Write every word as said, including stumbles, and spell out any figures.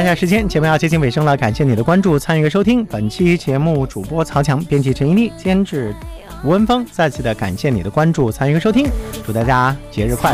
看一下时间，节目要接近尾声了，感谢你的关注、参与和收听。本期节目主播曹强，编辑陈一丽，监制吴文峰，再次的感谢你的关注、参与和收听，祝大家节日快乐。